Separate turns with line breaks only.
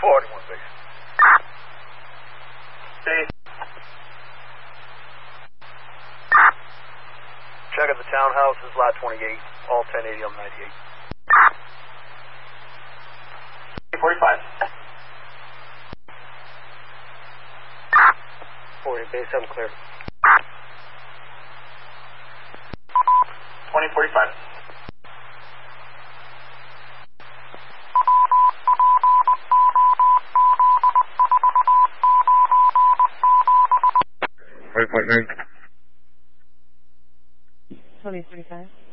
41 base.
Base.
Check out the townhouses, lot 28, all 1080 on 98.
45.
40 base, I'm clear.
2045.
$20.45.